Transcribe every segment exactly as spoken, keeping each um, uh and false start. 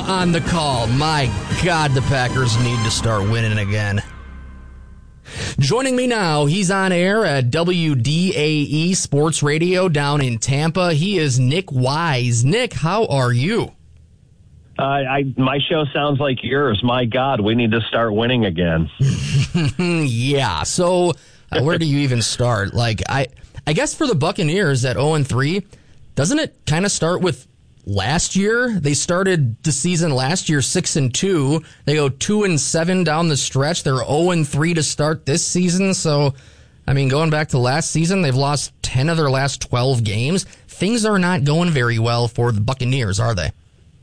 on the call. My God, the Packers need to start winning again. Joining me now, he's on air at W D A E Sports Radio down in Tampa. He is Nick Wise. Nick, how are you? Uh, I, my show sounds like yours. My God, we need to start winning again. Yeah. So uh, where do you even start? Like, I, I guess for the Buccaneers at oh and three, doesn't it kind of start with last year? They started the season last year six and two. They go two and seven down the stretch. They're oh and three to start this season. So, I mean, going back to last season, they've lost ten of their last twelve games. Things are not going very well for the Buccaneers, are they?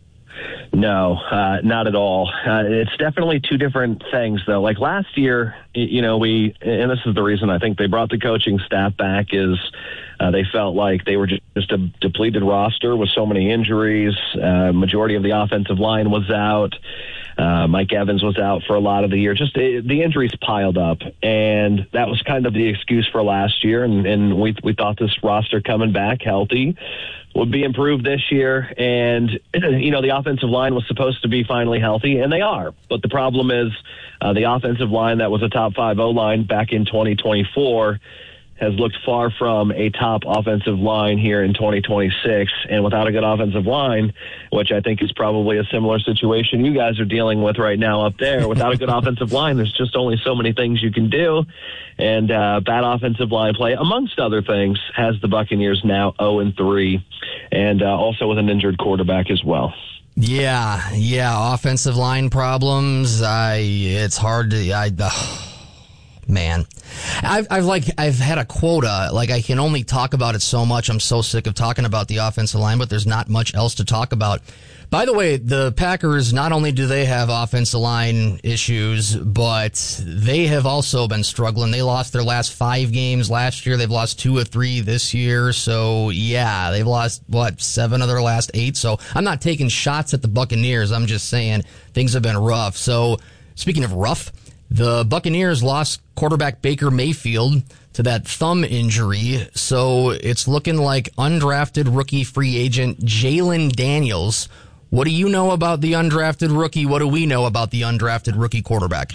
No, uh, not at all. Uh, it's definitely two different things, though. Like last year, you know, we, and this is the reason I think they brought the coaching staff back, is uh, they felt like they were just, just a depleted roster with so many injuries. Uh, majority of the offensive line was out. Uh, Mike Evans was out for a lot of the year. Just it, the injuries piled up, and that was kind of the excuse for last year. And, and we we thought this roster coming back healthy would be improved this year. And, you know, the offensive line was supposed to be finally healthy, and they are. But the problem is uh, the offensive line that was a top five O-line back in twenty twenty-four has looked far from a top offensive line here in twenty twenty-six. And without a good offensive line, which I think is probably a similar situation you guys are dealing with right now up there, without a good offensive line, there's just only so many things you can do. And uh, bad offensive line play, amongst other things, has the Buccaneers now oh and three, and uh, also with an injured quarterback as well. Yeah, yeah, offensive line problems. I it's hard to I uh, man. I've I've like I've had a quota, like I can only talk about it so much. I'm so sick of talking about the offensive line, but there's not much else to talk about. By the way, the Packers, not only do they have offensive line issues, but they have also been struggling. They lost their last five games last year. They've lost two or three this year. So, yeah, they've lost, what, seven of their last eight. So I'm not taking shots at the Buccaneers. I'm just saying things have been rough. So, speaking of rough, the Buccaneers lost quarterback Baker Mayfield to that thumb injury. So it's looking like undrafted rookie free agent Jalen Daniels. What do you know about the undrafted rookie? What do we know about the undrafted rookie quarterback?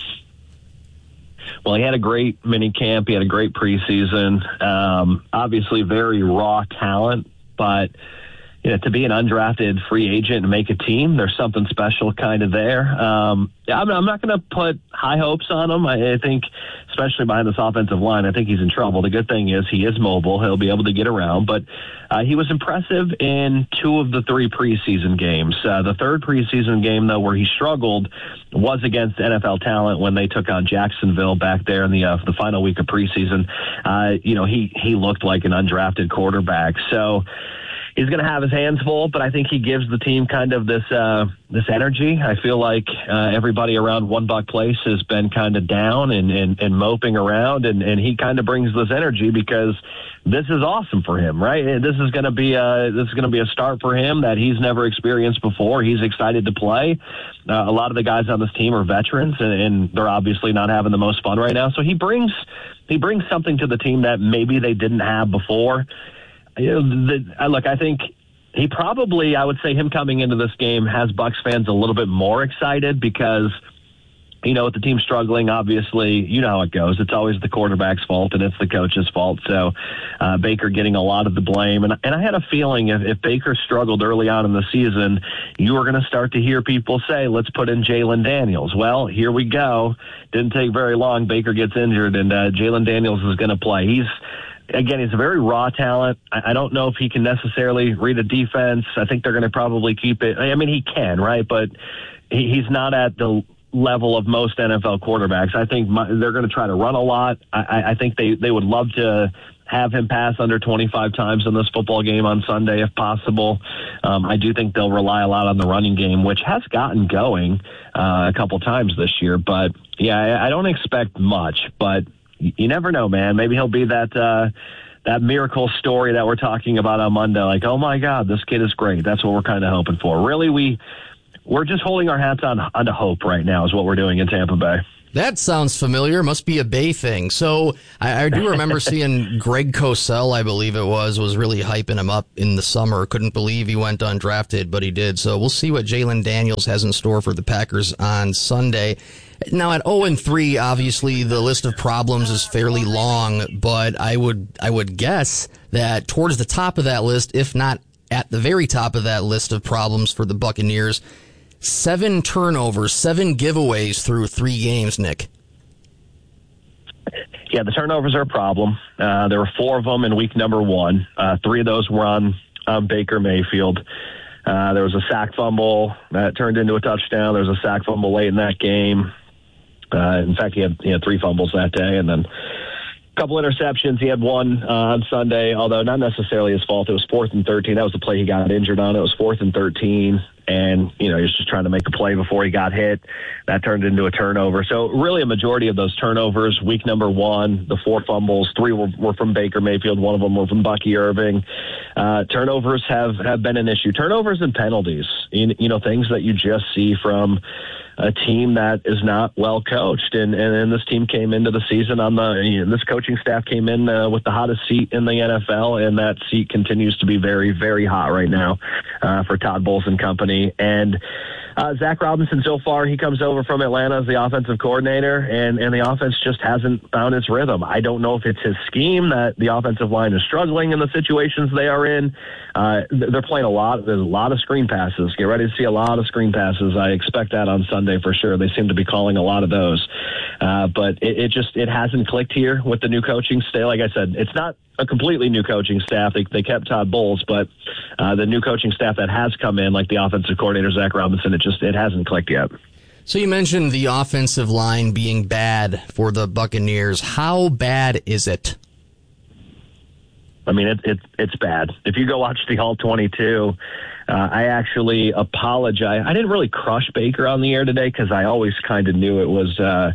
Well, he had a great mini camp. He had a great preseason. Um, obviously, very raw talent, but you know, to be an undrafted free agent and make a team, there's something special kind of there. Um, I'm, I'm not going to put high hopes on him. I, I think, especially behind this offensive line, I think he's in trouble. The good thing is he is mobile. He'll be able to get around. But uh, he was impressive in two of the three preseason games. Uh, the third preseason game, though, where he struggled was against N F L talent when they took on Jacksonville back there in the uh, the final week of preseason. Uh, you know, he, he looked like an undrafted quarterback. So he's going to have his hands full, but I think he gives the team kind of this uh, this energy. I feel like uh, everybody around One Buck Place has been kind of down and, and, and moping around, and, and he kind of brings this energy because this is awesome for him, right? This is going to be a this is going to be a start for him that he's never experienced before. He's excited to play. Uh, a lot of the guys on this team are veterans, and, and they're obviously not having the most fun right now. So he brings he brings something to the team that maybe they didn't have before. You know, the, look, I think he probably, I would say him coming into this game has Bucs fans a little bit more excited because, you know, with the team struggling, obviously, you know how it goes. It's always the quarterback's fault and it's the coach's fault. So uh, Baker getting a lot of the blame. And, and I had a feeling if, if Baker struggled early on in the season, you were going to start to hear people say, let's put in Jalen Daniels. Well, here we go. Didn't take very long. Baker gets injured and uh, Jalen Daniels is going to play. He's Again, he's a very raw talent. I don't know if he can necessarily read a defense. I think they're going to probably keep it. I mean, he can, right? But he's not at the level of most N F L quarterbacks. I think my, they're going to try to run a lot. I, I think they, they would love to have him pass under twenty-five times in this football game on Sunday if possible. Um, I do think they'll rely a lot on the running game, which has gotten going uh, a couple times this year. But, yeah, I, I don't expect much, but you never know, man. Maybe he'll be that uh, that miracle story that we're talking about on Monday. Like, oh, my God, this kid is great. That's what we're kind of hoping for. Really, we, we're just holding our hats on onto hope right now is what we're doing in Tampa Bay. That sounds familiar. Must be a Bay thing. So I, I do remember seeing Greg Cosell, I believe it was, was really hyping him up in the summer. Couldn't believe he went undrafted, but he did. So we'll see what Jalen Daniels has in store for the Packers on Sunday. Now at oh and three, obviously the list of problems is fairly long, but I would I would guess that towards the top of that list, if not at the very top of that list of problems for the Buccaneers, seven turnovers, seven giveaways through three games, Nick. Yeah, the turnovers are a problem. Uh, there were four of them in week number one. Uh, three of those were on, on Baker Mayfield. Uh, there was a sack fumble that turned into a touchdown. There was a sack fumble late in that game. Uh, in fact, he had, he had three fumbles that day, and then a couple interceptions. He had one uh, on Sunday, although not necessarily his fault. It was fourth and thirteen. That was the play he got injured on. It was fourth and thirteen, and you know he was just trying to make a play before he got hit. That turned into a turnover. So really a majority of those turnovers, week number one, the four fumbles, three were, were from Baker Mayfield, one of them were from Bucky Irving. Uh, turnovers have, have been an issue. Turnovers and penalties, you, you know, things that you just see from a team that is not well coached. And, and, and this team came into the season on the, you know, this coaching staff came in uh, with the hottest seat in the N F L, and that seat continues to be very, very hot right now uh, for Todd Bowles and company. And uh, Zach Robinson, so far, he comes over from Atlanta as the offensive coordinator, and, and the offense just hasn't found its rhythm. I don't know if it's his scheme that the offensive line is struggling in the situations they are in. Uh, they're playing a lot. There's a lot of screen passes. Get ready to see a lot of screen passes. I expect that on Sunday for sure. They seem to be calling a lot of those. Uh, but it, it just it hasn't clicked here with the new coaching staff. Like I said, it's not a completely new coaching staff. They, they kept Todd Bowles, but uh, the new coaching staff that has come in, like the offensive coordinator, Zach Robinson, it just it hasn't clicked yet. So you mentioned the offensive line being bad for the Buccaneers. How bad is it? I mean, it, it, it's bad. If you go watch the All twenty-two, uh, I actually apologize. I didn't really crush Baker on the air today because I always kind of knew it was uh,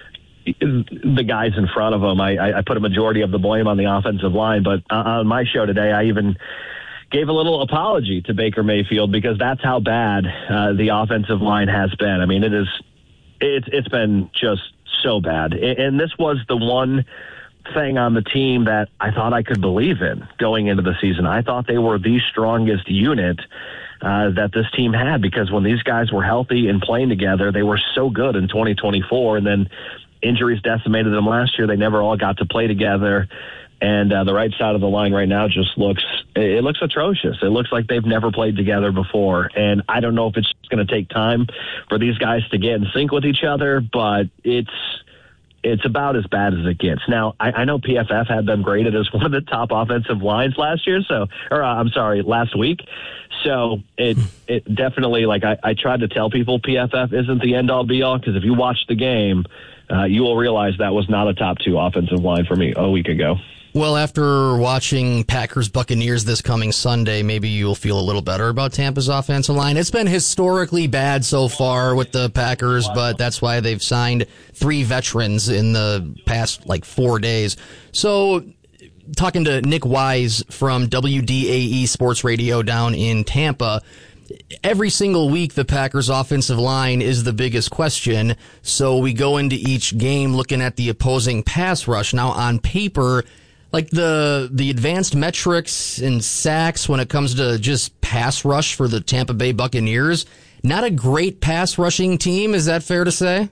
the guys in front of him. I, I put a majority of the blame on the offensive line, but uh, on my show today, I even gave a little apology to Baker Mayfield because that's how bad uh, the offensive line has been. I mean, it is, it's, it's been just so bad. And this was the one thing on the team that I thought I could believe in going into the season. I thought they were the strongest unit uh, that this team had, because when these guys were healthy and playing together, they were so good in twenty twenty-four, and then injuries decimated them last year. They never all got to play together. And uh, the right side of the line right now just looks, it looks atrocious. It looks like they've never played together before. And I don't know if it's going to take time for these guys to get in sync with each other, but it's, it's about as bad as it gets. Now, I, I know P F F had them graded as one of the top offensive lines last year, so, or uh, I'm sorry, last week. So it it definitely, like I, I tried to tell people, P F F isn't the end all be all, because if you watch the game, uh, you will realize that was not a top two offensive line for me a week ago. Well, after watching Packers Buccaneers this coming Sunday, maybe you'll feel a little better about Tampa's offensive line. It's been historically bad so far with the Packers, but that's why they've signed three veterans in the past like four days. So talking to Nick Wise from W D A E Sports Radio down in Tampa, every single week the Packers offensive line is the biggest question. So we go into each game looking at the opposing pass rush. Now on paper, like the the advanced metrics and sacks when it comes to just pass rush for the Tampa Bay Buccaneers, not a great pass rushing team. Is that fair to say?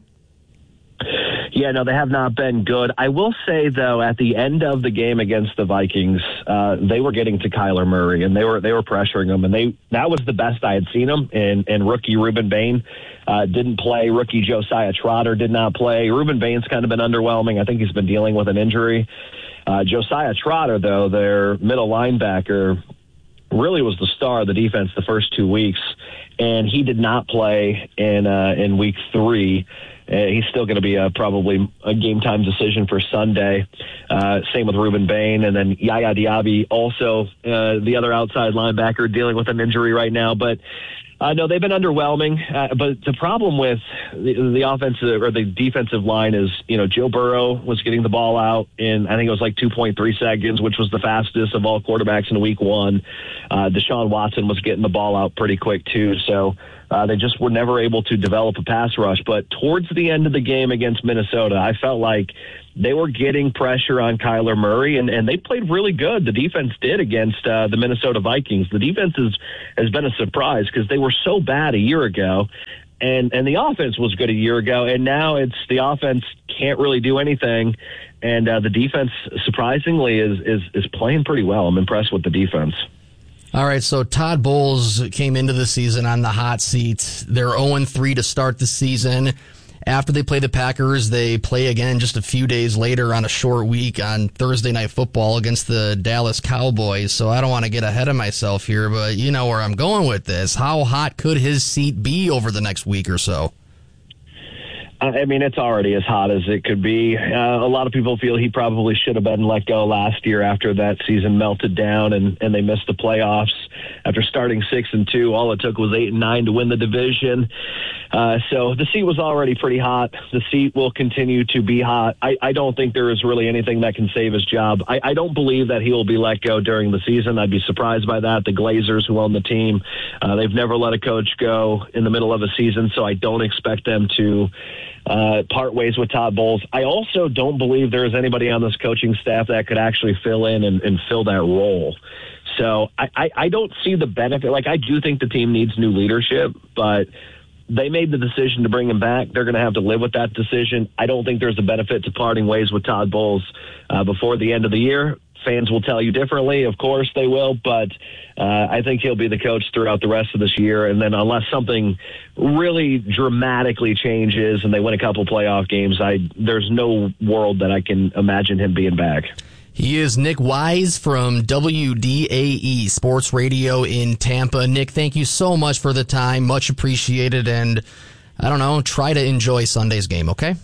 Yeah, no, they have not been good. I will say, though, at the end of the game against the Vikings, uh, they were getting to Kyler Murray, and they were they were pressuring him, and they that was the best I had seen him. And, and rookie Ruben Bain uh, didn't play. Rookie Josiah Trotter did not play. Ruben Bain's kind of been underwhelming. I think he's been dealing with an injury. Uh, Josiah Trotter, though, their middle linebacker, really was the star of the defense the first two weeks, and he did not play in uh, in week three. Uh, he's still going to be a, probably a game-time decision for Sunday. Uh, same with Ruben Bain. And then Yaya Diaby, also uh, the other outside linebacker, dealing with an injury right now. But Uh, no, they've been underwhelming. Uh, but the problem with the, the offensive or the defensive line is, you know, Joe Burrow was getting the ball out in, I think it was like two point three seconds, which was the fastest of all quarterbacks in week one. Uh, Deshaun Watson was getting the ball out pretty quick too. So Uh, they just were never able to develop a pass rush. But towards the end of the game against Minnesota, I felt like they were getting pressure on Kyler Murray, and, and they played really good. The defense did against uh, the Minnesota Vikings. The defense is, has been a surprise because they were so bad a year ago, and, and the offense was good a year ago, and now it's the offense can't really do anything, and uh, the defense, surprisingly, is, is, is playing pretty well. I'm impressed with the defense. All right, so Todd Bowles came into the season on the hot seat. They're oh and three to start the season. After they play the Packers, they play again just a few days later on a short week on Thursday Night Football against the Dallas Cowboys. So I don't want to get ahead of myself here, but you know where I'm going with this. How hot could his seat be over the next week or so? I mean, it's already as hot as it could be. Uh, a lot of people feel he probably should have been let go last year after that season melted down and, and they missed the playoffs. After starting six and two, all it took was eight and nine to win the division. Uh, so the seat was already pretty hot. The seat will continue to be hot. I, I don't think there is really anything that can save his job. I, I don't believe that he will be let go during the season. I'd be surprised by that. The Glazers, who own the team, uh, they've never let a coach go in the middle of a season, so I don't expect them to uh, part ways with Todd Bowles. I also don't believe there is anybody on this coaching staff that could actually fill in and, and fill that role. So I, I, I don't see the benefit. Like, I do think the team needs new leadership, but they made the decision to bring him back. They're going to have to live with that decision. I don't think there's a benefit to parting ways with Todd Bowles uh, before the end of the year. Fans will tell you differently. Of course they will, but uh, I think he'll be the coach throughout the rest of this year. And then unless something really dramatically changes and they win a couple playoff games, I there's no world that I can imagine him being back. He is Nick Wise from W D A E Sports Radio in Tampa. Nick, thank you so much for the time. Much appreciated. And I don't know, try to enjoy Sunday's game, okay?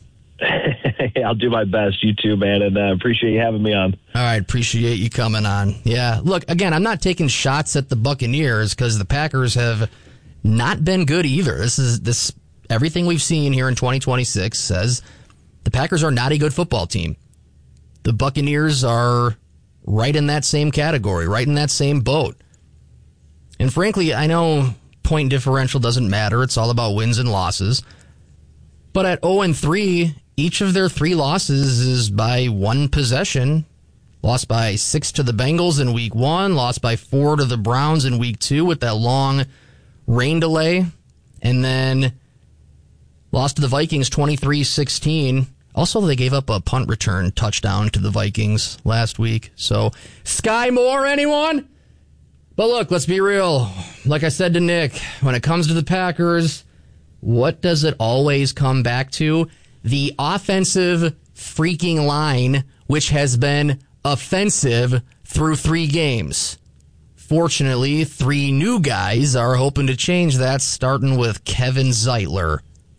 I'll do my best. You too, man, and uh, appreciate you having me on. All right, appreciate you coming on. Yeah, look, again, I'm not taking shots at the Buccaneers because the Packers have not been good either. This is this everything we've seen here in twenty twenty-six says the Packers are not a good football team. The Buccaneers are right in that same category, right in that same boat. And frankly, I know point differential doesn't matter. It's all about wins and losses. But at oh and three, each of their three losses is by one possession. Lost by six to the Bengals in week one, lost by four to the Browns in week two with that long rain delay, and then lost to the Vikings twenty-three sixteen. Also, they gave up a punt return touchdown to the Vikings last week. So, Sky Moore, anyone? But look, let's be real. Like I said to Nick, when it comes to the Packers, what does it always come back to? The offensive freaking line, which has been offensive through three games. Fortunately, three new guys are hoping to change that, starting with Kevin Zeitler.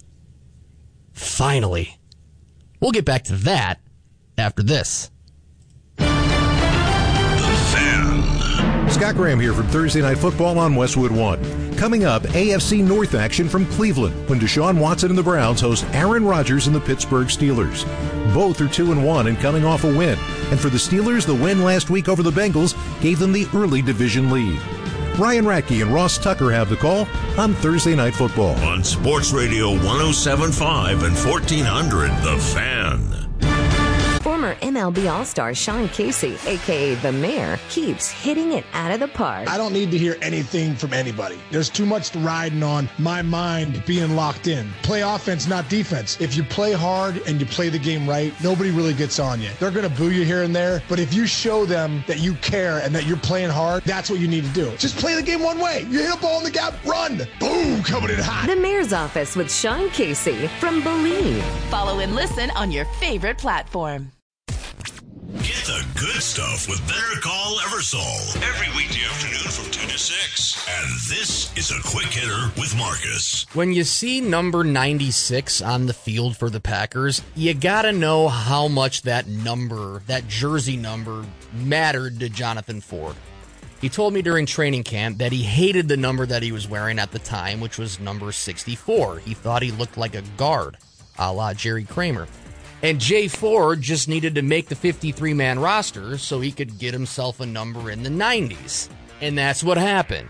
Finally. We'll get back to that after this. The Fan. Scott Graham here from Thursday Night Football on Westwood One. Coming up, A F C North action from Cleveland when Deshaun Watson and the Browns host Aaron Rodgers and the Pittsburgh Steelers. Both are two and one and coming off a win. And for the Steelers, the win last week over the Bengals gave them the early division lead. Ryan Radke and Ross Tucker have the call on Thursday Night Football. On Sports Radio one oh seven point five and fourteen hundred, The Fan. Former M L B All-Star Sean Casey, a k a. The Mayor, keeps hitting it out of the park. I don't need to hear anything from anybody. There's too much riding on my mind being locked in. Play offense, not defense. If you play hard and you play the game right, nobody really gets on you. They're going to boo you here and there, but if you show them that you care and that you're playing hard, that's what you need to do. Just play the game one way. You hit a ball in the gap, run. Boom, coming in hot. The Mayor's Office with Sean Casey from Believe. Follow and listen on your favorite platform. Get the good stuff with Better Call Eversole every weekday afternoon from two to six. And this is a quick hitter with Marcus. When you see number ninety-six on the field for the Packers, you gotta know how much that number, that jersey number, mattered to Jonathan Ford. He told me during training camp that he hated the number that he was wearing at the time, which was number sixty-four. He thought he looked like a guard, a la Jerry Kramer. And Jay Ford just needed to make the fifty-three man roster so he could get himself a number in the nineties. And that's what happened.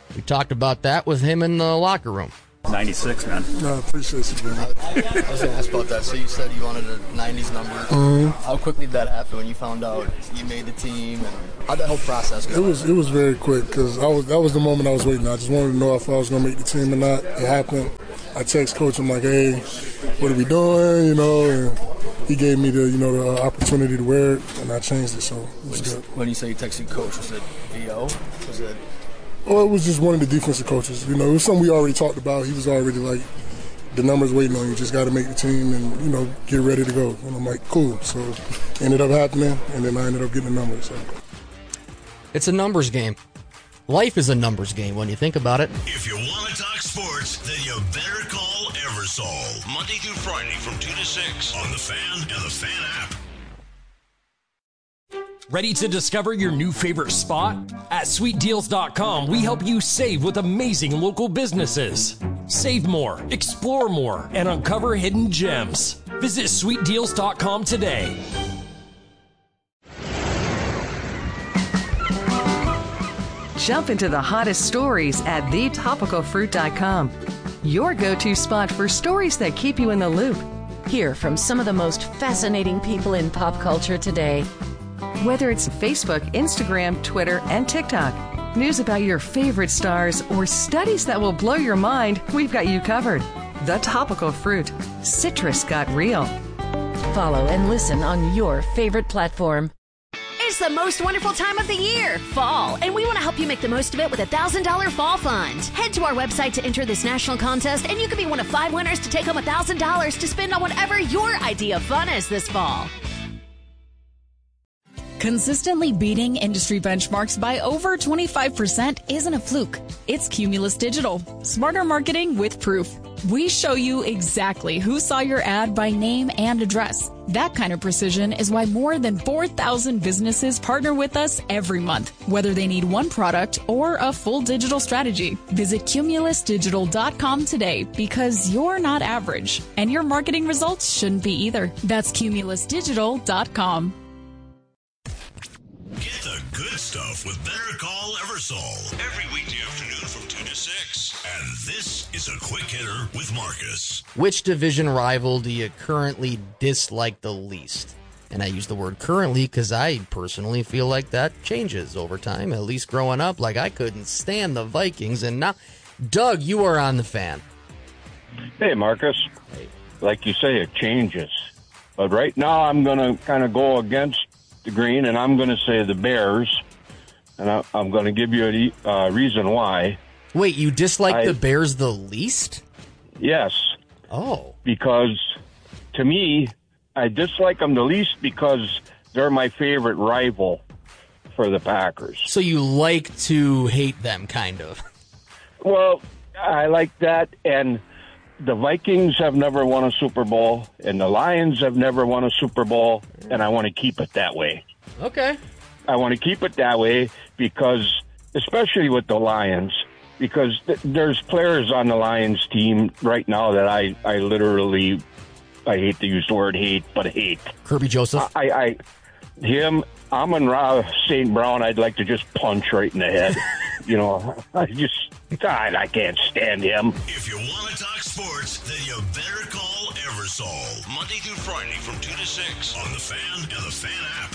We talked about that with him in the locker room. ninety-six, man. No, I appreciate you, man. I was going to ask about that. So you said you wanted a nineties number. Mm-hmm. How quickly did that happen when you found out you made the team? And how'd that whole process go? It was it was very quick because I was that was the moment I was waiting. I just wanted to know if I was going to make the team or not. It happened. I text coach. I'm like, hey, what are we doing? You know, and he gave me the you know the opportunity to wear it, and I changed it. So it was good. When you say you texted coach, was it V O? Was it? Well, it was just one of the defensive coaches. You know, it was something we already talked about. He was already like, the numbers waiting on you. Just got to make the team and, you know, get ready to go. And I'm like, cool. So it ended up happening, and then I ended up getting the numbers. So. It's a numbers game. Life is a numbers game when you think about it. If you want to talk sports, then you better call Eversole. Monday through Friday from two to six on The Fan and The Fan app. Ready to discover your new favorite spot? At sweet deals dot com, we help you save with amazing local businesses. Save more, explore more, and uncover hidden gems. Visit sweet deals dot com today. Jump into the hottest stories at the topical fruit dot com. Your go-to spot for stories that keep you in the loop. Hear from some of the most fascinating people in pop culture today. Whether it's Facebook, Instagram, Twitter, and TikTok, news about your favorite stars, or studies that will blow your mind, we've got you covered. The Topical Fruit. Citrus got real. Follow and listen on your favorite platform. It's the most wonderful time of the year, fall, and we want to help you make the most of it with a one thousand dollars Fall Fund. Head to our website to enter this national contest, and you could be one of five winners to take home one thousand dollars to spend on whatever your idea of fun is this fall. Consistently beating industry benchmarks by over twenty-five percent isn't a fluke. It's Cumulus Digital. Smarter marketing with proof. We show you exactly who saw your ad by name and address. That kind of precision is why more than four thousand businesses partner with us every month, whether they need one product or a full digital strategy. Visit cumulus digital dot com today because you're not average, and your marketing results shouldn't be either. That's cumulus digital dot com. Get the good stuff with Better Call Eversole. Every weekday afternoon from two to six. And this is a quick hitter with Marcus. Which division rival do you currently dislike the least? And I use the word currently because I personally feel like that changes over time. At least growing up, like I couldn't stand the Vikings. And now, Doug, you are on The Fan. Hey, Marcus. Hey. Like you say, it changes. But right now I'm going to kind of go against the green, and I'm going to say the Bears, and I, I'm going to give you a uh, reason why. Wait, you dislike I, the Bears the least? Yes. Oh. Because, to me, I dislike them the least because they're my favorite rival for the Packers. So you like to hate them, kind of? Well, I like that, and the Vikings have never won a Super Bowl, and the Lions have never won a Super Bowl, and I want to keep it that way. Okay. I want to keep it that way because, especially with the Lions, because th- there's players on the Lions team right now that I, I literally, I hate to use the word hate, but hate. Kirby Joseph? I, I him, Amon-Ra Saint Brown, I'd like to just punch right in the head. You know, I just, God, I can't stand him. If you want to talk sports, then you better call Eversole. Monday through Friday from two to six on The Fan and The Fan app.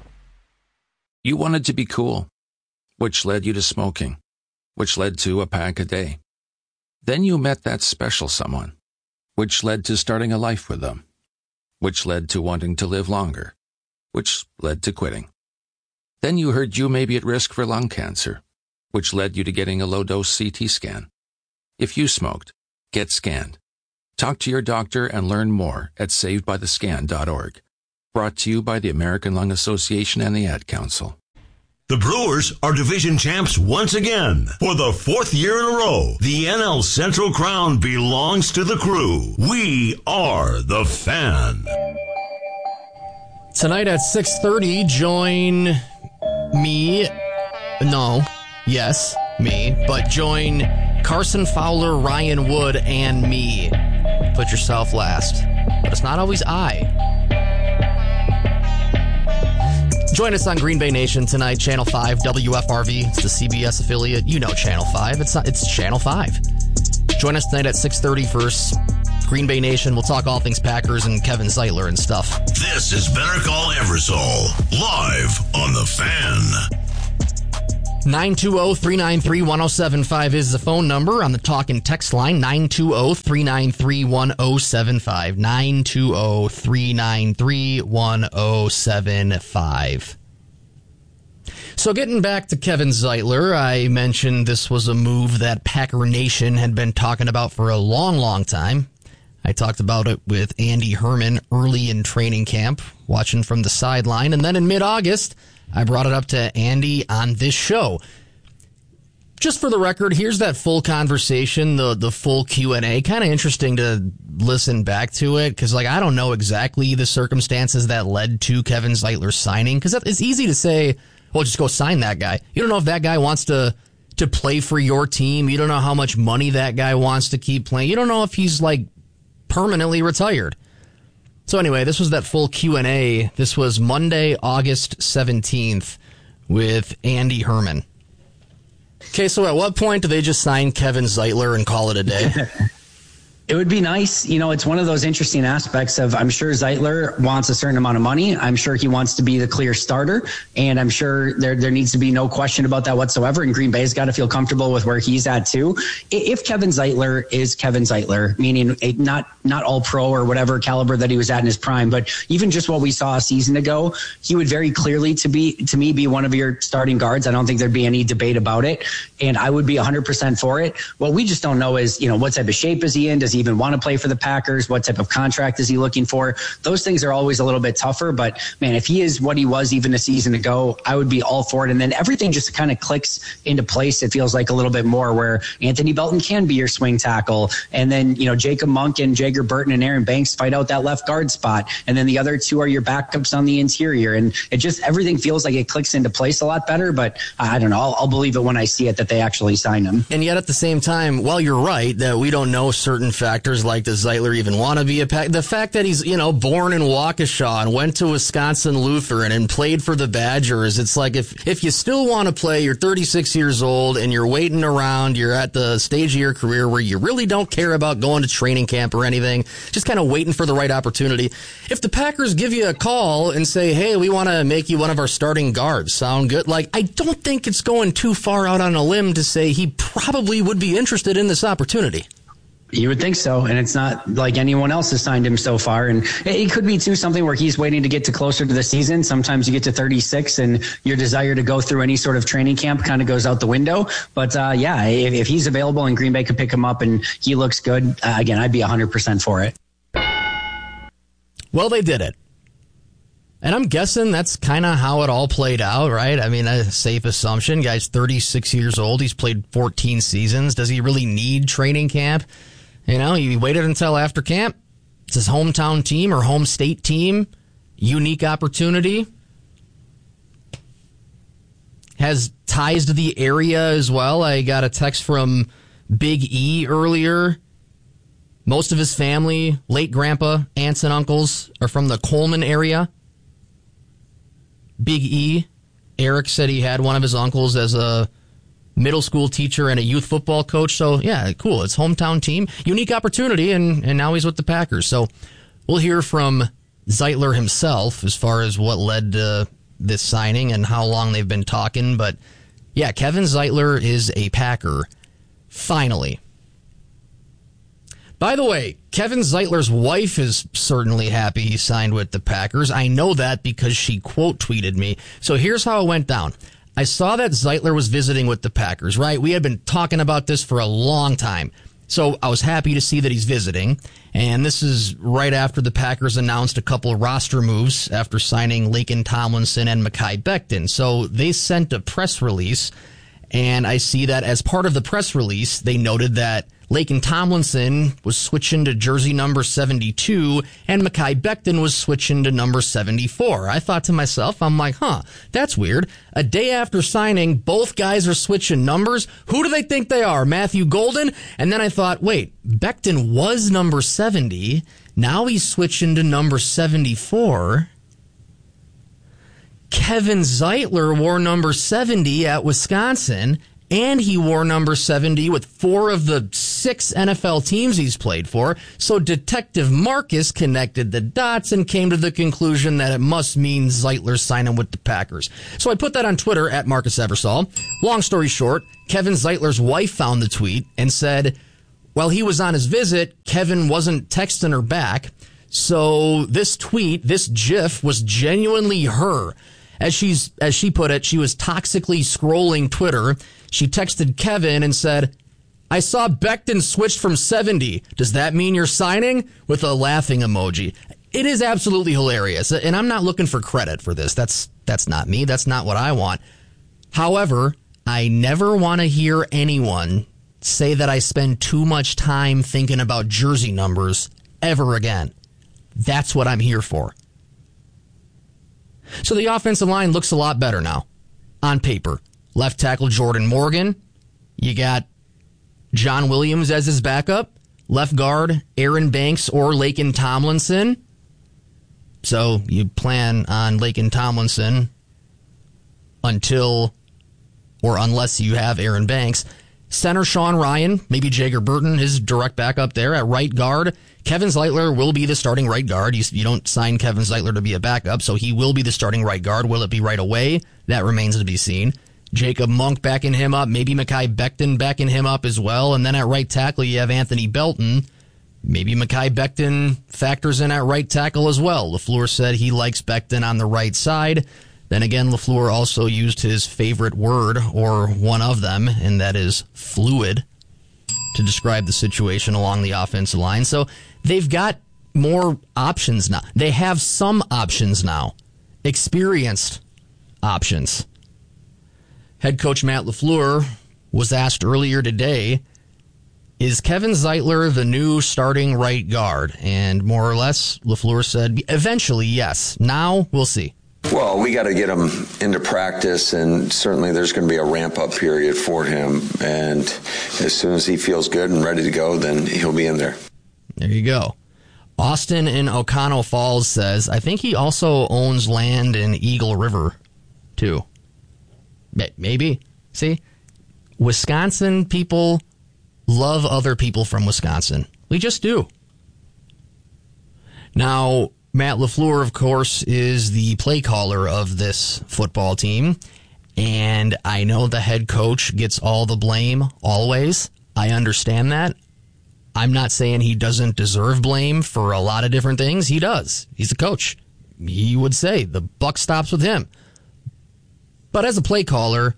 You wanted to be cool, which led you to smoking, which led to a pack a day. Then you met that special someone, which led to starting a life with them, which led to wanting to live longer, which led to quitting. Then you heard you may be at risk for lung cancer, which led you to getting a low-dose C T scan. If you smoked, get scanned. Talk to your doctor and learn more at saved by the scan dot org. Brought to you by the American Lung Association and the Ad Council. The Brewers are division champs once again. For the fourth year in a row, the N L Central crown belongs to the Crew. We are The Fan. Tonight at six thirty, join me. No. Yes, me. But join Carson Fowler, Ryan Wood, and me. Put yourself last. But it's not always I. Join us on Green Bay Nation tonight, Channel five, W F R V. It's the C B S affiliate. You know Channel five. It's not, it's Channel five. Join us tonight at six thirty for Green Bay Nation. We'll talk all things Packers and Kevin Zeitler and stuff. This is Better Call Eversole, live on The Fan. nine two zero, three nine three, one zero seven five is the phone number on the talk and text line. nine two zero, three nine three, one zero seven five. nine two zero, three nine three, one zero seven five. So getting back to Kevin Zeitler, I mentioned this was a move that Packer Nation had been talking about for a long, long time. I talked about it with Andy Herman early in training camp, watching from the sideline. And then in mid-August, I brought it up to Andy on this show. Just for the record, here's that full conversation, the the full Q and A. Kind of interesting to listen back to it, because like I don't know exactly the circumstances that led to Kevin Zeitler signing, because it's easy to say, well, just go sign that guy. You don't know if that guy wants to to play for your team. You don't know how much money that guy wants to keep playing. You don't know if he's like permanently retired. So anyway, this was that full Q and A. This was Monday, August seventeenth with Andy Herman. Okay, so at what point do they just sign Kevin Zeitler and call it a day? It would be nice. You know, it's one of those interesting aspects of, I'm sure Zeitler wants a certain amount of money. I'm sure he wants to be the clear starter. And I'm sure there there needs to be no question about that whatsoever. And Green Bay's got to feel comfortable with where he's at, too. If Kevin Zeitler is Kevin Zeitler, meaning a, not not all pro or whatever caliber that he was at in his prime, but even just what we saw a season ago, he would very clearly, to be to me, be one of your starting guards. I don't think there'd be any debate about it. And I would be one hundred percent for it. What we just don't know is, you know, what type of shape is he in? Does he even want to play for the Packers? What type of contract is he looking for? Those things are always a little bit tougher, but man, if he is what he was even a season ago, I would be all for it. And then everything just kind of clicks into place. It feels like a little bit more where Anthony Belton can be your swing tackle. And then, you know, Jacob Monk and Jager Burton and Aaron Banks fight out that left guard spot. And then the other two are your backups on the interior. And it just, everything feels like it clicks into place a lot better, but I don't know. I'll, I'll believe it when I see it that they actually sign him. And yet at the same time, well, you're right that we don't know certain factors like does Zeitler even want to be a Pack? The fact that he's, you know, born in Waukesha and went to Wisconsin Lutheran and played for the Badgers. It's like if, if you still want to play, you're thirty-six years old and you're waiting around, you're at the stage of your career where you really don't care about going to training camp or anything, just kind of waiting for the right opportunity. If the Packers give you a call and say, hey, we want to make you one of our starting guards, sound good? Like, I don't think it's going too far out on a limb to say he probably would be interested in this opportunity. You would think so, and it's not like anyone else has signed him so far. And it could be, too, something where he's waiting to get to closer to the season. Sometimes you get to thirty-six, and your desire to go through any sort of training camp kind of goes out the window. But, uh, yeah, if, if he's available and Green Bay could pick him up and he looks good, uh, again, I'd be one hundred percent for it. Well, they did it. And I'm guessing that's kind of how it all played out, right? I mean, a safe assumption. Guy's thirty-six years old. He's played fourteen seasons. Does he really need training camp? You know, he waited until after camp. It's his hometown team or home state team. Unique opportunity. Has ties to the area as well. I got a text from Big E earlier. Most of his family, late grandpa, aunts and uncles, are from the Coleman area. Big E, Eric said he had one of his uncles as a middle school teacher and a youth football coach. So, yeah, cool. It's hometown team. Unique opportunity, and, and now he's with the Packers. So we'll hear from Zeitler himself as far as what led to this signing and how long they've been talking. But, yeah, Kevin Zeitler is a Packer. Finally. By the way, Kevin Zeitler's wife is certainly happy he signed with the Packers. I know that because she quote tweeted me. So here's how it went down. I saw that Zeitler was visiting with the Packers, right? We had been talking about this for a long time. So I was happy to see that he's visiting. And this is right after the Packers announced a couple of roster moves after signing Laken Tomlinson and Mekhi Becton. So they sent a press release. And I see that as part of the press release, they noted that Laken Tomlinson was switching to jersey number seventy-two, and Mekhi Becton was switching to number seventy-four. I thought to myself, I'm like, huh, that's weird. A day after signing, both guys are switching numbers. Who do they think they are? Matthew Golden? And then I thought, wait, Becton was number seventy. Now he's switching to number seventy-four. Kevin Zeitler wore number seventy at Wisconsin, and he wore number seventy with four of the six N F L teams he's played for. So Detective Marcus connected the dots and came to the conclusion that it must mean Zeitler signing with the Packers. So I put that on Twitter at Marcus Eversole. Long story short, Kevin Zeitler's wife found the tweet and said, while he was on his visit, Kevin wasn't texting her back. So this tweet, this GIF, was genuinely her. As she's, as she put it, she was toxically scrolling Twitter. She texted Kevin and said, I saw Becton switched from seventy. Does that mean you're signing? With a laughing emoji. It is absolutely hilarious. And I'm not looking for credit for this. That's, that's not me. That's not what I want. However, I never want to hear anyone say that I spend too much time thinking about jersey numbers ever again. That's what I'm here for. So the offensive line looks a lot better now, on paper. Left tackle Jordan Morgan. You got John Williams as his backup. Left guard Aaron Banks or Laken Tomlinson. So you plan on Laken Tomlinson until or unless you have Aaron Banks. Center Sean Ryan, maybe Jager Burton, his direct backup there at right guard. Kevin Zeitler will be the starting right guard. You, you don't sign Kevin Zeitler to be a backup, so he will be the starting right guard. Will it be right away? That remains to be seen. Jacob Monk backing him up. Maybe Mekhi Becton backing him up as well. And then at right tackle, you have Anthony Belton. Maybe Mekhi Becton factors in at right tackle as well. LaFleur said he likes Becton on the right side. Then again, LaFleur also used his favorite word, or one of them, and that is fluid, to describe the situation along the offensive line. So they've got more options now. They have some options now. Experienced options. Head coach Matt LaFleur was asked earlier today, is Kevin Zeitler the new starting right guard? And more or less, LaFleur said, eventually, yes. Now, we'll see. Well, we got to get him into practice, and certainly there's going to be a ramp-up period for him. And as soon as he feels good and ready to go, then he'll be in there. There you go. Austin in O'Connell Falls says, I think he also owns land in Eagle River, too. Maybe. See? Wisconsin people love other people from Wisconsin. We just do. Now, Matt LaFleur, of course, is the play caller of this football team, and I know the head coach gets all the blame always. I understand that. I'm not saying he doesn't deserve blame for a lot of different things. He does. He's a coach. He would say the buck stops with him. But as a play caller,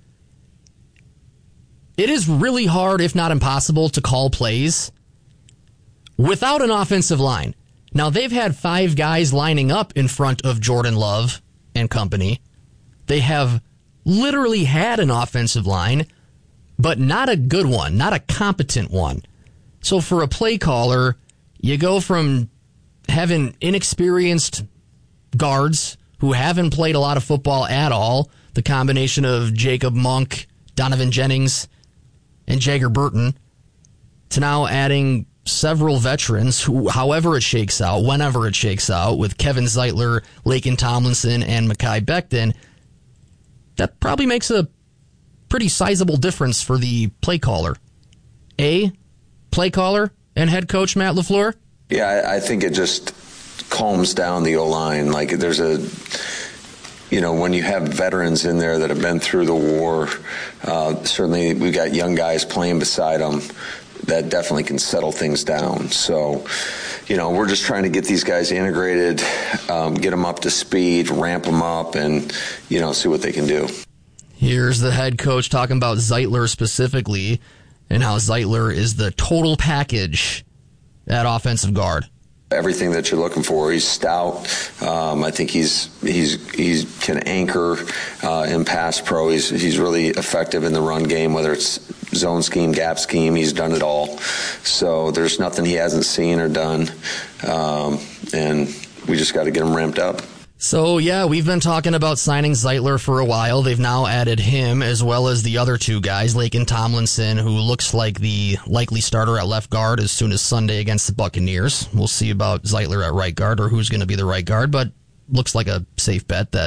it is really hard, if not impossible, to call plays without an offensive line. Now, they've had five guys lining up in front of Jordan Love and company. They have literally had an offensive line, but not a good one, not a competent one. So for a play caller, you go from having inexperienced guards who haven't played a lot of football at all, the combination of Jacob Monk, Donovan Jennings, and Jager Burton, to now adding several veterans who, however it shakes out, whenever it shakes out, with Kevin Zeitler, Laken Tomlinson, and Mekhi Becton, that probably makes a pretty sizable difference for the play caller. A, play caller and head coach Matt LaFleur? Yeah, I, I think it just calms down the O-line. Like, there's a, you know, when you have veterans in there that have been through the war, uh, certainly we got young guys playing beside them. That definitely can settle things down. So, you know, we're just trying to get these guys integrated, um, get them up to speed, ramp them up, and, you know, see what they can do. Here's the head coach talking about Zeitler specifically and how Zeitler is the total package at offensive guard. Everything that you're looking for. He's stout. Um, I think he's he's he can anchor uh, in pass pro. He's he's really effective in the run game, whether it's zone scheme, gap scheme. He's done it all. So there's nothing he hasn't seen or done, um, and we just got to get him ramped up. So, yeah, we've been talking about signing Zeitler for a while. They've now added him as well as the other two guys, Laken Tomlinson, who looks like the likely starter at left guard as soon as Sunday against the Buccaneers. We'll see about Zeitler at right guard or who's going to be the right guard, but looks like a safe bet that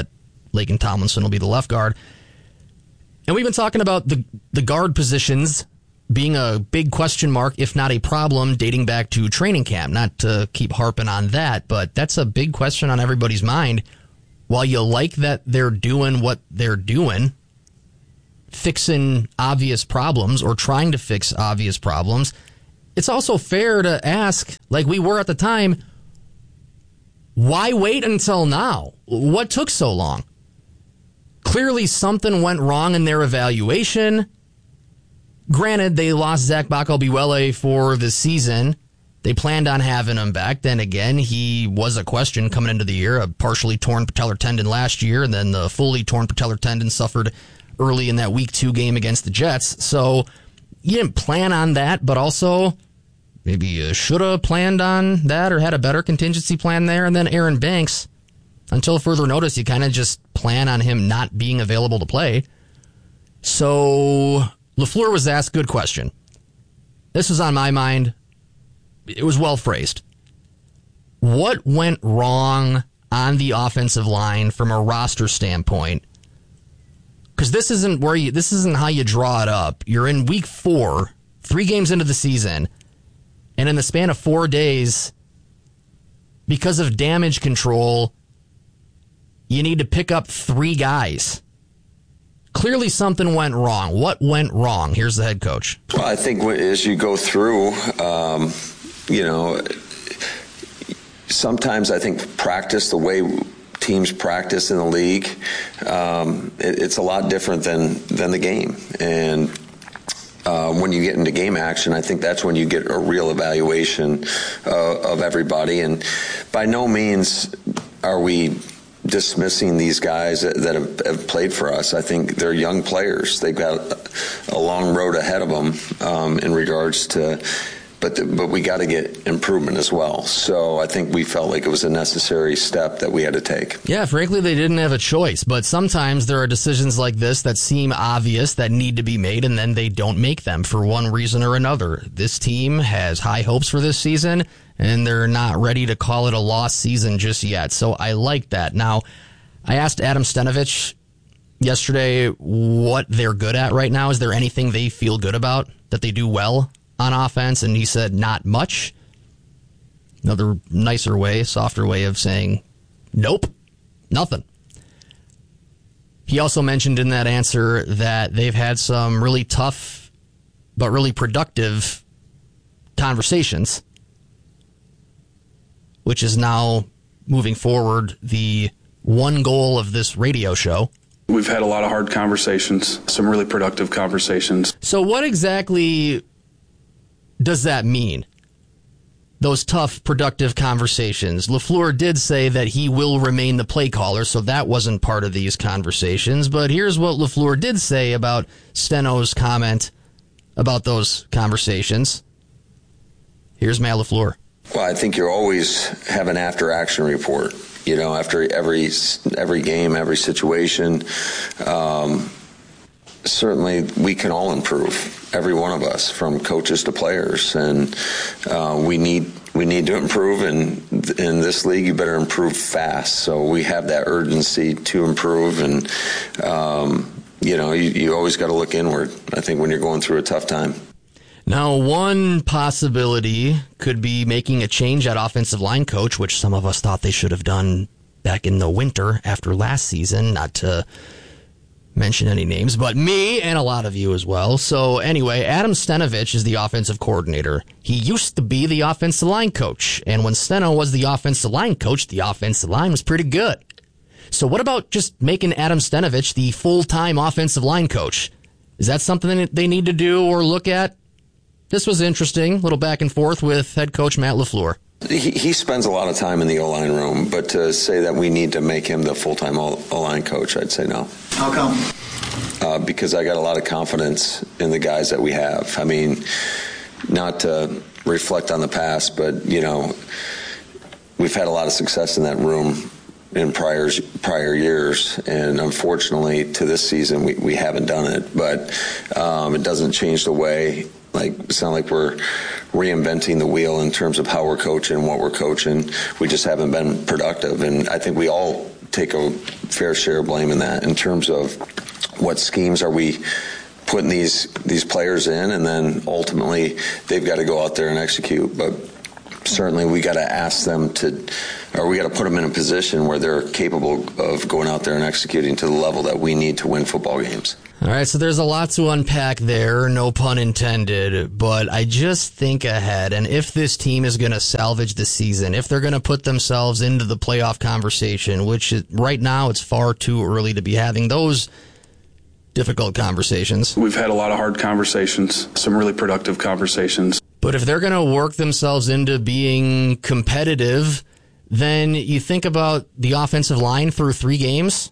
Lakin Tomlinson will be the left guard. And we've been talking about the, the guard positions being a big question mark, if not a problem, dating back to training camp. Not to keep harping on that, but that's a big question on everybody's mind. While you like that they're doing what they're doing, fixing obvious problems or trying to fix obvious problems, it's also fair to ask, like we were at the time, why wait until now? What took so long? Clearly something went wrong in their evaluation. Granted, they lost Zach Bacalbiwele for the season. They planned on having him back. Then again, he was a question coming into the year, a partially torn patellar tendon last year, and then the fully torn patellar tendon suffered early in that week two game against the Jets. So you didn't plan on that, but also maybe you should have planned on that or had a better contingency plan there. And then Aaron Banks, until further notice, you kind of just plan on him not being available to play. So LaFleur was asked, good question. This was on my mind. It was well phrased. What went wrong on the offensive line from a roster standpoint? Because this isn't where you, this isn't how you draw it up. You're in week four, three games into the season, and in the span of four days, because of damage control, you need to pick up three guys. Clearly something went wrong. What went wrong? Here's the head coach. Well, I think as you go through, um, you know, sometimes I think practice, the way teams practice in the league, um, it, it's a lot different than, than the game. And uh, when you get into game action, I think that's when you get a real evaluation uh, of everybody. And by no means are we dismissing these guys that, that have, have played for us. I think they're young players. They've got a long road ahead of them um, in regards to, but the, but we got to get improvement as well. So I think we felt like it was a necessary step that we had to take. Yeah, frankly, they didn't have a choice. But sometimes there are decisions like this that seem obvious that need to be made, and then they don't make them for one reason or another. This team has high hopes for this season, and they're not ready to call it a lost season just yet. So I like that. Now, I asked Adam Stenavich yesterday what they're good at right now. Is there anything they feel good about that they do well on offense? And he said not much. Another nicer way, softer way of saying nope, nothing. He also mentioned in that answer that they've had some really tough but really productive conversations, which is now moving forward the one goal of this radio show. We've had a lot of hard conversations, some really productive conversations. So what exactly does that mean? Those tough, productive conversations. LaFleur did say that he will remain the play caller, so that wasn't part of these conversations. But here's what LaFleur did say about Steno's comment about those conversations. Here's Matt LaFleur. Well, I think you always have an after-action report. You know, after every every game, every situation. Um, certainly, we can all improve. Every one of us, from coaches to players, and uh, we need we need to improve. And in this league, you better improve fast. So we have that urgency to improve, and um, you know, you, you always got to look inward. I think when you're going through a tough time. Now, one possibility could be making a change at offensive line coach, which some of us thought they should have done back in the winter after last season, not to mention any names, but me and a lot of you as well. So anyway, Adam Stenavich is the offensive coordinator. He used to be the offensive line coach, and when Steno was the offensive line coach, the offensive line was pretty good. So what about just making Adam Stenavich the full-time offensive line coach? Is that something that they need to do or look at? This was interesting, a little back and forth with head coach Matt LaFleur. He, he spends a lot of time in the O-line room, but to say that we need to make him the full-time O-line coach, I'd say no. How come? Uh, because I got a lot of confidence in the guys that we have. I mean, not to reflect on the past, but, you know, we've had a lot of success in that room in prior prior years, and unfortunately to this season we, we haven't done it. But um, it doesn't change the way. Like, it's not like we're reinventing the wheel in terms of how we're coaching, what we're coaching. We just haven't been productive. And I think we all take a fair share of blame in that in terms of what schemes are we putting these these players in, and then ultimately they've got to go out there and execute. But certainly we got to ask them to, or we got to put them in a position where they're capable of going out there and executing to the level that we need to win football games. All right, so there's a lot to unpack there, no pun intended, but I just think ahead, and if this team is going to salvage the season, if they're going to put themselves into the playoff conversation, which is, right now it's far too early to be having those difficult conversations. We've had a lot of hard conversations, some really productive conversations. But if they're going to work themselves into being competitive, then you think about the offensive line through three games.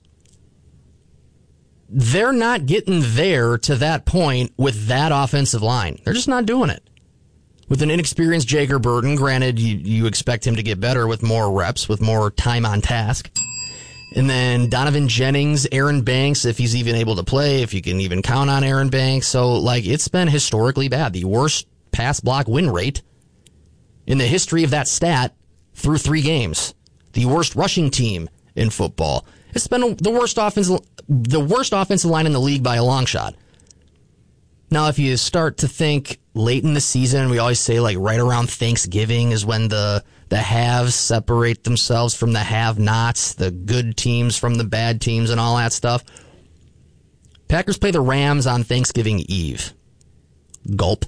They're not getting there to that point with that offensive line. They're just not doing it. With an inexperienced Jager Burton, granted, you, you expect him to get better with more reps, with more time on task. And then Donovan Jennings, Aaron Banks, if he's even able to play, if you can even count on Aaron Banks. So, like, it's been historically bad. The worst pass block win rate in the history of that stat through three games. The worst rushing team in football. It's been the worst offensive, the worst offensive line in the league by a long shot. Now, if you start to think late in the season, we always say like right around Thanksgiving is when the the haves separate themselves from the have-nots, the good teams from the bad teams and all that stuff. Packers play the Rams on Thanksgiving Eve. Gulp.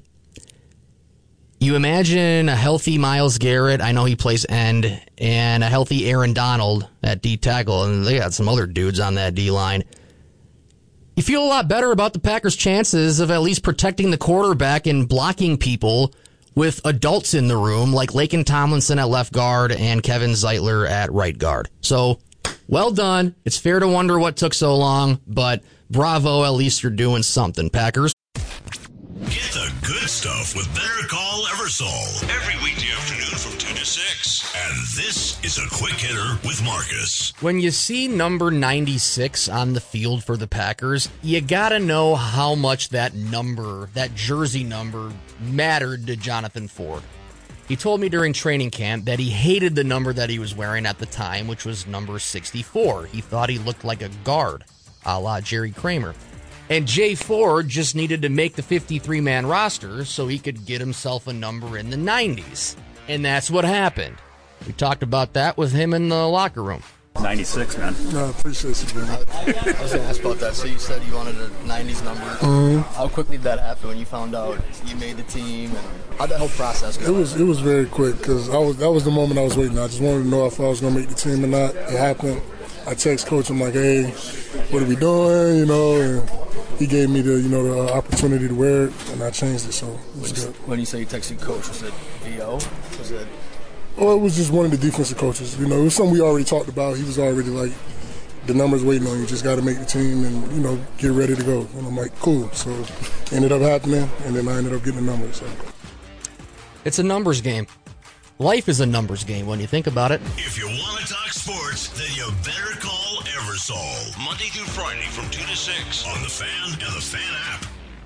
You imagine a healthy Myles Garrett, I know he plays end, and a healthy Aaron Donald at D tackle, and they got some other dudes on that D-line. You feel a lot better about the Packers' chances of at least protecting the quarterback and blocking people with adults in the room like Laken Tomlinson at left guard and Kevin Zeitler at right guard. So, well done. It's fair to wonder what took so long, but bravo, at least you're doing something, Packers. Get the good stuff with Better Call Eversole every weekday afternoon from two to six. And this is a quick hitter with Marcus. When you see number ninety-six on the field for the Packers, you gotta know how much that number, that jersey number, mattered to Jonathan Ford. He told me during training camp that he hated the number that he was wearing at the time, which was number sixty-four. He thought he looked like a guard, a la Jerry Kramer. And Jay Ford just needed to make the fifty-three man roster so he could get himself a number in the nineties. And that's what happened. We talked about that with him in the locker room. ninety-six, man. No, I appreciate you, man. I was going to ask about that. So you said you wanted a nineties number. Mm-hmm. How quickly did that happen when you found out you made the team? And how'd that whole process go? It was it was very quick because I was that was the moment I was waiting. I just wanted to know if I was going to make the team or not. It happened. I text coach. I'm like, hey, what are we doing? You know, and he gave me the you know the opportunity to wear it, and I changed it. So it was good. When you say you texted coach, was it V O? Was it? Oh, it was just one of the defensive coaches. You know, it was something we already talked about. He was already like, the number's waiting on you. Just got to make the team and, you know, get ready to go. And I'm like, cool. So it ended up happening, and then I ended up getting the numbers. So. It's a numbers game. Life is a numbers game when you think about it. If you want to talk sports, then you better call Eversole. Monday through Friday from two to six on The Fan and The Fan app.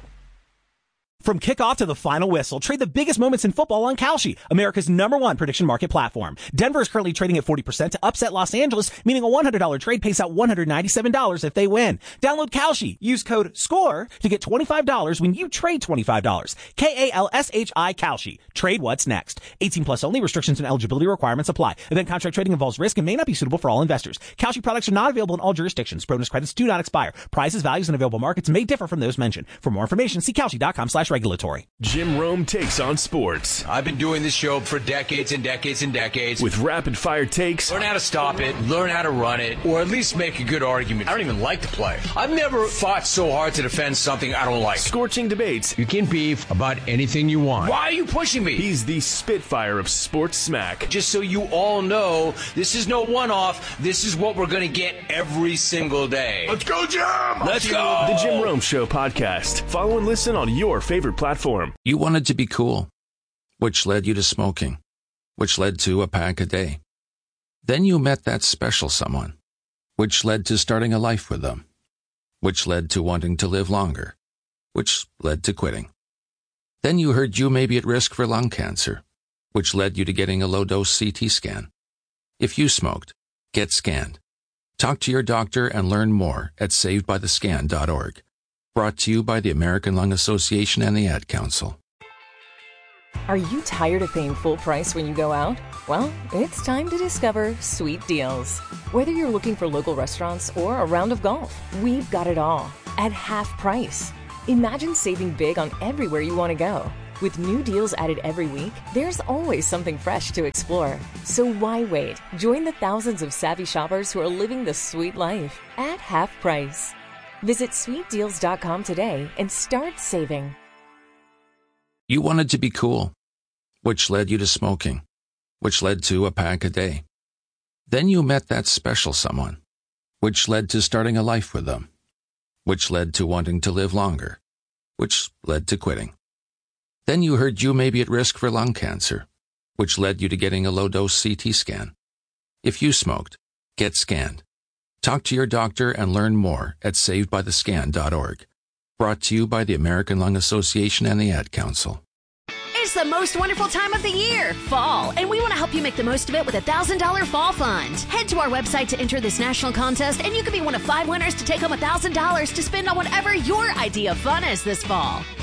From kickoff to the final whistle, trade the biggest moments in football on Kalshi, America's number one prediction market platform. Denver is currently trading at forty percent to upset Los Angeles, meaning a one hundred dollars trade pays out one hundred ninety-seven dollars if they win. Download Kalshi. Use code SCORE to get twenty-five dollars when you trade twenty-five dollars. K A L S H I Kalshi. Trade what's next. eighteen plus only. Restrictions and eligibility requirements apply. Event contract trading involves risk and may not be suitable for all investors. Kalshi products are not available in all jurisdictions. Bonus credits do not expire. Prices, values, and available markets may differ from those mentioned. For more information, see Kalshi.com slash regulatory. Jim Rome takes on sports. I've been doing this show for decades and decades and decades. With rapid-fire takes. Learn how to stop it, learn how to run it, or at least make a good argument. I don't even like to play. I've never fought so hard to defend something I don't like. Scorching debates. You can beef about anything you want. Why are you pushing me? He's the Spitfire of sports smack. Just so you all know, this is no one-off. This is what we're going to get every single day. Let's go, Jim! Let's go! The Jim Rome Show podcast. Follow and listen on your favorite platform. You wanted to be cool, which led you to smoking, which led to a pack a day. Then you met that special someone, which led to starting a life with them, which led to wanting to live longer, which led to quitting. Then you heard you may be at risk for lung cancer, which led you to getting a low-dose C T scan. If you smoked, get scanned. Talk to your doctor and learn more at saved by the scan dot org. Brought to you by the American Lung Association and the Ad Council. Are you tired of paying full price when you go out? Well, it's time to discover Sweet Deals. Whether you're looking for local restaurants or a round of golf, we've got it all at half price. Imagine saving big on everywhere you want to go. With new deals added every week, there's always something fresh to explore. So why wait? Join the thousands of savvy shoppers who are living the sweet life at half price. Visit sweet deals dot com today and start saving. You wanted to be cool, which led you to smoking, which led to a pack a day. Then you met that special someone, which led to starting a life with them, which led to wanting to live longer, which led to quitting. Then you heard you may be at risk for lung cancer, which led you to getting a low-dose C T scan. If you smoked, get scanned. Talk to your doctor and learn more at saved by the scan dot org. Brought to you by the American Lung Association and the Ad Council. It's the most wonderful time of the year, fall, and we want to help you make the most of it with a one thousand dollars fall fund. Head to our website to enter this national contest, and you could be one of five winners to take home one thousand dollars to spend on whatever your idea of fun is this fall.